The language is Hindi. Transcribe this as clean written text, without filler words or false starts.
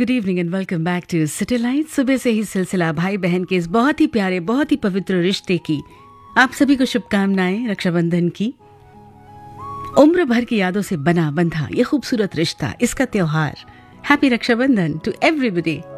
Good evening and welcome back to city light. सुबह से ही सिलसिला भाई बहन के इस बहुत ही प्यारे, बहुत ही पवित्र रिश्ते की आप सभी को शुभकामनाएं। रक्षाबंधन की उम्र भर की यादों से बना बंधा ये खूबसूरत रिश्ता, इसका त्योहार। Happy Rakshabandhan to everybody.